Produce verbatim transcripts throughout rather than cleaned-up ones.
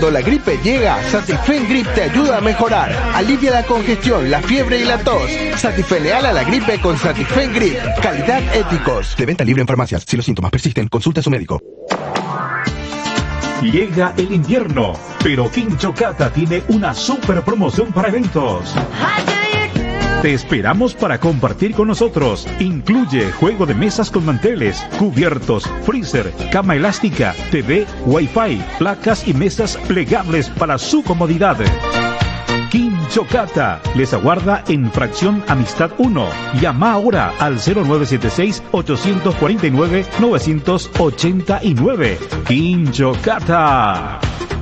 Cuando la gripe llega, Satifen Grip te ayuda a mejorar. Alivia la congestión, la fiebre y la tos. Satifen leal a la gripe con Satifen Grip. Calidad Éticos. De venta libre en farmacias. Si los síntomas persisten, consulte a su médico. Llega el invierno, pero Quinchocata tiene una super promoción para eventos. Te esperamos para compartir con nosotros. Incluye juego de mesas con manteles, cubiertos, freezer, cama elástica, T V, Wi-Fi, placas y mesas plegables para su comodidad. Quinchocata les aguarda en Fracción Amistad uno. Llama ahora al cero nueve siete seis, ocho cuatro nueve, nueve ocho nueve. Quinchocata.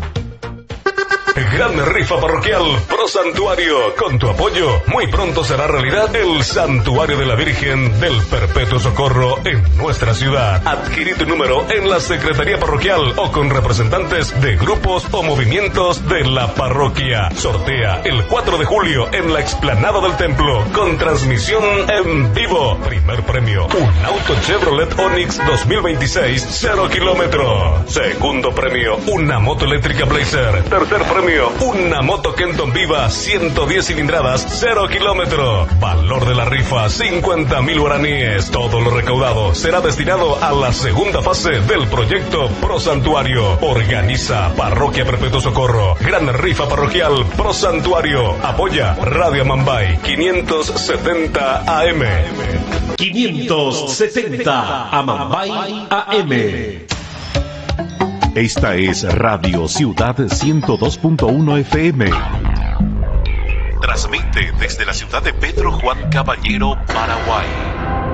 Gran rifa parroquial Pro Santuario. Con tu apoyo, muy pronto será realidad el Santuario de la Virgen del Perpetuo Socorro en nuestra ciudad. Adquirí tu número en la Secretaría Parroquial o con representantes de grupos o movimientos de la parroquia. Sortea el cuatro de julio en la explanada del templo con transmisión en vivo. Primer premio, un auto Chevrolet Onix dos mil veintiséis, cero kilómetros. Segundo premio, una moto eléctrica Blazer. Tercer premio, una moto Kenton Viva ciento diez cilindradas, cero kilómetros. Valor de la rifa, cincuenta mil guaraníes. Todo lo recaudado será destinado a la segunda fase del proyecto Pro Santuario. Organiza Parroquia Perpetuo Socorro. Gran rifa parroquial Pro Santuario. Apoya Radio Amambay quinientos setenta A M. quinientos setenta Amambay A M. Esta es Radio Ciudad ciento dos punto uno F M. Transmite desde la ciudad de Pedro Juan Caballero, Paraguay.